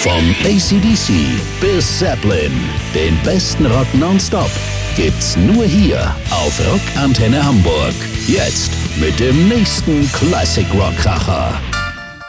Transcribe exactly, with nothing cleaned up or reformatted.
Von A C D C bis Zeppelin, den besten Rock nonstop, gibt's nur hier auf Rockantenne Hamburg. Jetzt mit dem nächsten Classic Rock Kracher.